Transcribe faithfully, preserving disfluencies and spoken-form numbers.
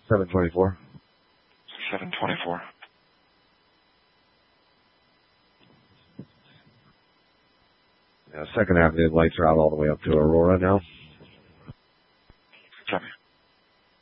seven twenty-four. seven twenty-four. Yeah, Second Avenue lights are out all the way up to Aurora now. Copy.